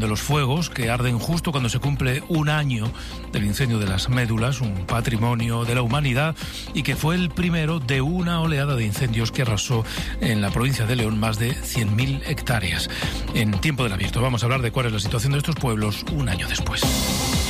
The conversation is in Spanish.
de los fuegos que arden justo cuando se cumple un año del incendio de las Médulas, un patrimonio de la humanidad y que fue el primero de una oleada de incendios que arrasó en la provincia de León más de 100.000 hectáreas. En Tiempo del Abierto vamos a hablar de cuál es la situación de estos pueblos un año después.